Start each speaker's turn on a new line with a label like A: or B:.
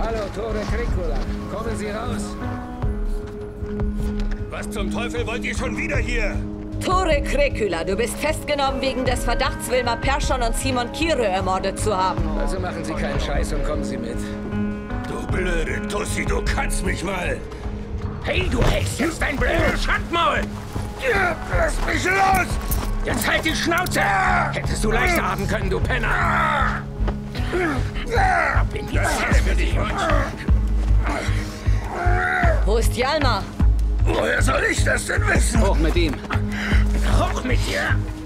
A: Hallo, Tore Krikula. Kommen Sie raus.
B: Was zum Teufel wollt ihr schon wieder hier?
C: Tore Krikula, du bist festgenommen wegen des Verdachts, Wilmar Perschon und Simon Kire ermordet zu haben.
A: Also machen Sie keinen Scheiß und kommen Sie mit.
B: Du blöde Tussi, du kannst mich mal.
A: Hey, du hältst jetzt dein blödes Schandmaul!
B: Ja, lass mich los!
A: Jetzt halt die Schnauze! Hättest du leichter haben können, du Penner! Ab in die Zelle für dich, Hund!
C: Wo ist Hjalmar?
B: Woher soll ich das denn wissen?
A: Hoch mit ihm! Hoch mit dir!